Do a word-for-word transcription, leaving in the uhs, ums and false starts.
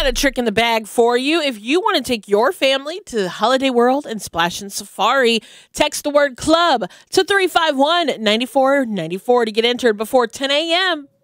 got a trick in the bag for you. If you want to take your family to Holiday World and Splash and Safari, text the word club to three five one, nine four nine four to get entered before ten a m